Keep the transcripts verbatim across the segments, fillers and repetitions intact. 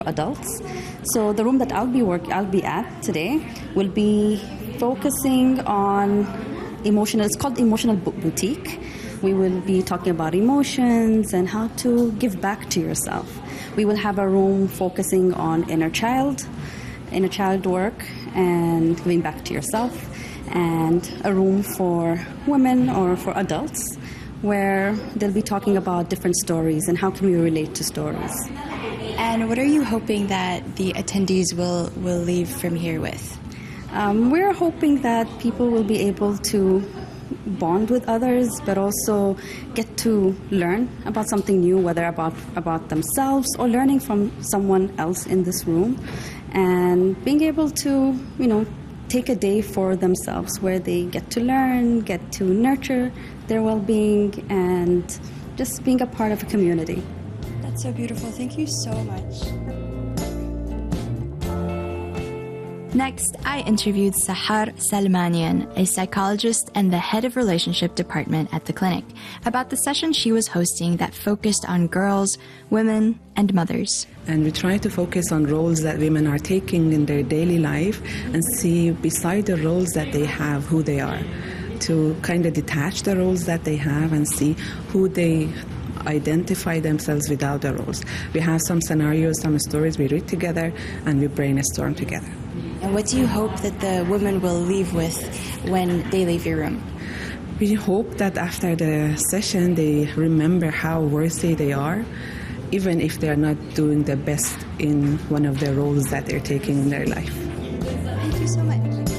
adults. So the room that I'll be work I'll be at today will be focusing on emotional. It's called Emotional Boutique. We will be talking about emotions and how to give back to yourself. We will have a room focusing on inner child, inner child work, and giving back to yourself, and a room for women or for adults where they'll be talking about different stories and how can we relate to stories. And what are you hoping that the attendees will, will leave from here with? Um, we're hoping that people will be able to bond with others, but also get to learn about something new, whether about, about themselves or learning from someone else in this room, and being able to, you know, take a day for themselves where they get to learn, get to nurture their well-being, and just being a part of a community. That's so beautiful. Thank you so much. Next, I interviewed Sahar Salmanian, a psychologist and the head of relationship department at the clinic, about the session she was hosting that focused on girls, women, and mothers. And we try to focus on roles that women are taking in their daily life and see beside the roles that they have, who they are, to kind of detach the roles that they have and see who they identify themselves without the roles. We have some scenarios, some stories we read together, and we brainstorm together. And what do you hope that the women will leave with when they leave your room? We hope that after the session they remember how worthy they are, even if they're not doing the best in one of the roles that they're taking in their life. Thank you so much.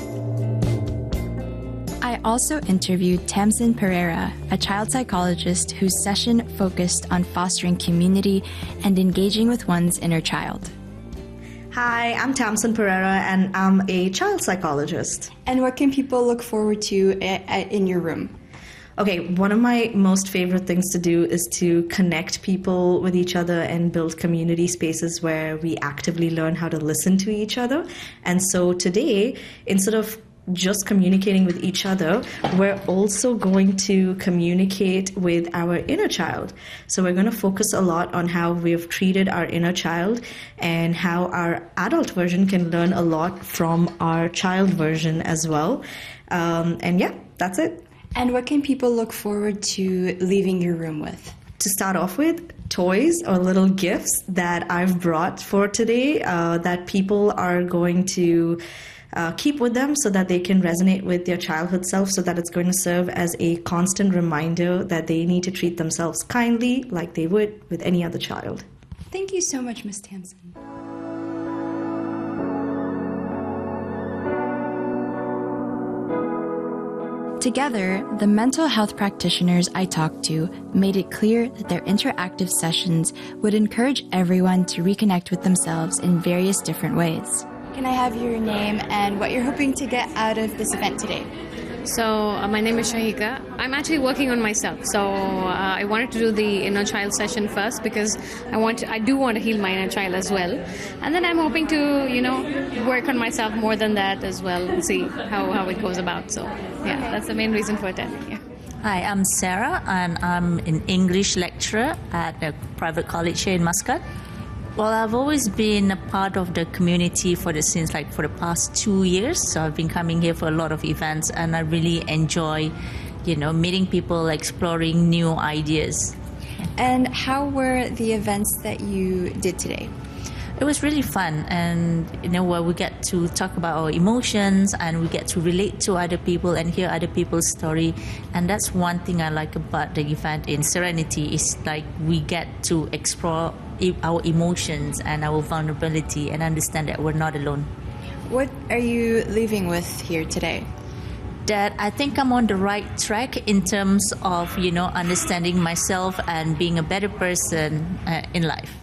I also interviewed Tamsin Pereira, a child psychologist whose session focused on fostering community and engaging with one's inner child. Hi, I'm Tamsin Pereira, and I'm a child psychologist. And what can people look forward to in your room? Okay, one of my most favorite things to do is to connect people with each other and build community spaces where we actively learn how to listen to each other. And so today, instead of just communicating with each other, we're also going to communicate with our inner child. So we're going to focus a lot on how we've treated our inner child and how our adult version can learn a lot from our child version as well. Um, and yeah, that's it. And what can people look forward to leaving your room with? To start off with, toys or little gifts that I've brought for today uh, that people are going to Uh, keep with them so that they can resonate with their childhood self, so that it's going to serve as a constant reminder that they need to treat themselves kindly like they would with any other child. Thank you so much, Miz Tamsin. Together, the mental health practitioners I talked to made it clear that their interactive sessions would encourage everyone to reconnect with themselves in various different ways. Can I have your name and what you're hoping to get out of this event today? So uh, my name is Shahika. I'm actually working on myself. So uh, I wanted to do the inner child session first because I want to, I do want to heal my inner child as well. And then I'm hoping to, you know, work on myself more than that as well and see how, how it goes about. So yeah, that's the main reason for attending. Yeah. Hi, I'm Sarah and I'm an English lecturer at a private college here in Muscat. Well, I've always been a part of the community for the since like for the past two years. So I've been coming here for a lot of events, and I really enjoy, you know, meeting people, exploring new ideas. And how were the events that you did today? It was really fun, and you know, where we get to talk about our emotions and we get to relate to other people and hear other people's story. And that's one thing I like about the event in Serenity is like we get to explore our emotions and our vulnerability and understand that we're not alone. What are you leaving with here today? That I think I'm on the right track in terms of, you know, understanding myself and being a better person uh, in life.